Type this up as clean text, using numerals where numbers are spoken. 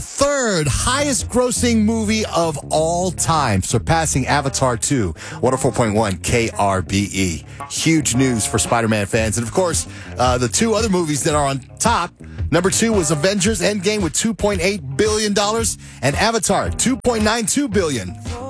third highest grossing movie of all time, surpassing Avatar 2, 104.1 KRBE. Huge news for Spider-Man fans. And of course, the two other movies that are on top, number 2 was Avengers Endgame with $2.8 billion and Avatar, $2.92 billion.